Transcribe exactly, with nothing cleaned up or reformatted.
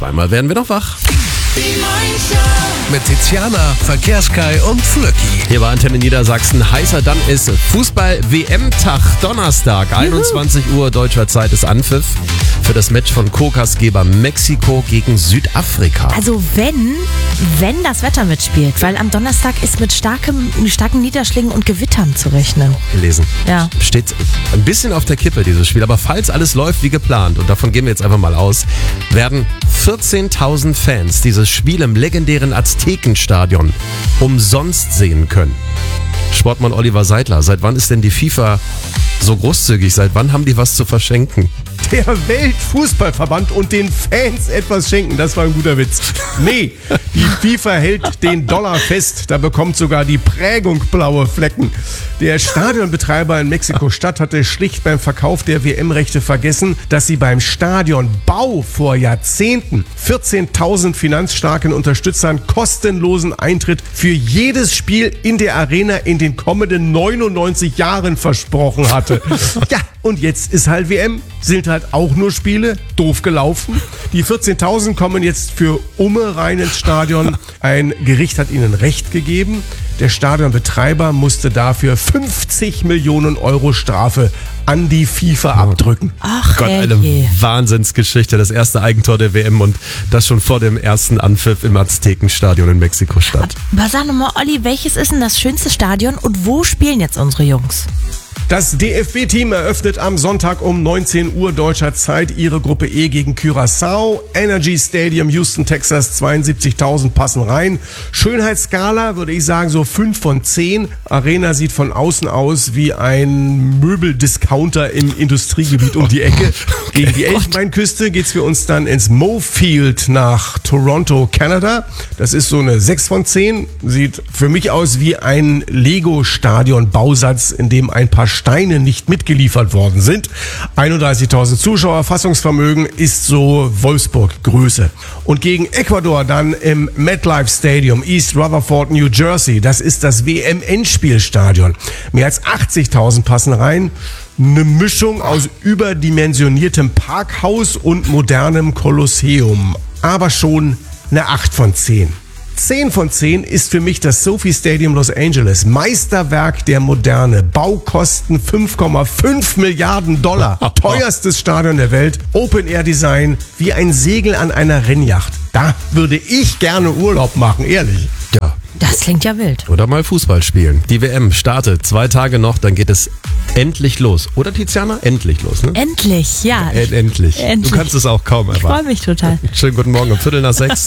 zweimal werden wir noch wach. Mit Tiziana, Verkehrskai und Flöcki. Hier war Antenne Niedersachsen. Heißer dann ist Fußball-W M-Tag. Donnerstag, einundzwanzig Uhr deutscher Zeit ist Anpfiff für das Match von Co-Gastgeber Mexiko gegen Südafrika. Also wenn, wenn das Wetter mitspielt, weil am Donnerstag ist mit starkem, starken Niederschlägen und Gewittern zu rechnen. Gelesen. Ja. Steht ein bisschen auf der Kippe, dieses Spiel. Aber falls alles läuft wie geplant, und davon gehen wir jetzt einfach mal aus, werden vierzehntausend Fans dieses Spiel im legendären Aztekenstadion umsonst sehen können. Sportmann Oliver Seidler, seit wann ist denn die FIFA so großzügig? Seit wann haben die was zu verschenken? Der Weltfußballverband und den Fans etwas schenken, das war ein guter Witz. Nee, die FIFA hält den Dollar fest, da bekommt sogar die Prägung blaue Flecken. Der Stadionbetreiber in Mexiko-Stadt hatte schlicht beim Verkauf der W M-Rechte vergessen, dass sie beim Stadionbau vor Jahrzehnten vierzehntausend finanzstarken Unterstützern kostenlosen Eintritt für jedes Spiel in der Arena in den kommenden neunundneunzig Jahren versprochen hatte. Ja, und jetzt ist halt W M, sind halt auch nur Spiele, doof gelaufen. Die vierzehntausend kommen jetzt für Umme rein ins Stadion. Ein Gericht hat ihnen Recht gegeben. Der Stadionbetreiber musste dafür fünfzig Millionen Euro Strafe an die FIFA abdrücken. Ach Gott, eine ey. Wahnsinnsgeschichte. Das erste Eigentor der W M und das schon vor dem ersten Anpfiff im Aztekenstadion in Mexiko-Stadt. Aber sag nochmal, Olli, welches ist denn das schönste Stadion und wo spielen jetzt unsere Jungs? Das D F B-Team eröffnet am Sonntag um neunzehn Uhr deutscher Zeit ihre Gruppe E gegen Curaçao. Energy Stadium, Houston, Texas, zweiundsiebzigtausend passen rein. Schönheitsskala würde ich sagen so fünf von zehn. Arena sieht von außen aus wie ein Möbeldiscounter im Industriegebiet um die Ecke. Gegen die Elfenbeinküste geht's für uns dann ins Mofield nach Toronto, Kanada. Das ist so eine sechs von zehn. Sieht für mich aus wie ein Lego-Stadion-Bausatz, in dem ein paar Steine nicht mitgeliefert worden sind. einunddreißigtausend Zuschauer, Fassungsvermögen ist so Wolfsburg-Größe. Und gegen Ecuador dann im MetLife Stadium, East Rutherford, New Jersey. Das ist das W M-Endspielstadion. Mehr als achtzigtausend passen rein. Eine Mischung aus überdimensioniertem Parkhaus und modernem Kolosseum. Aber schon eine acht von zehn. zehn von zehn ist für mich das Sophie Stadium Los Angeles. Meisterwerk der Moderne. Baukosten fünf Komma fünf Milliarden Dollar. Teuerstes Stadion der Welt. Open-Air-Design wie ein Segel an einer Rennyacht. Da würde ich gerne Urlaub machen, ehrlich. Ja. Das klingt ja wild. Oder mal Fußball spielen. Die W M startet. Zwei Tage noch, dann geht es endlich los. Oder, Tiziana? Endlich los, ne? Endlich, ja. End- endlich. Endlich. Du kannst es auch kaum Ich erwarten. freue mich total. Schönen guten Morgen um Viertel nach sechs.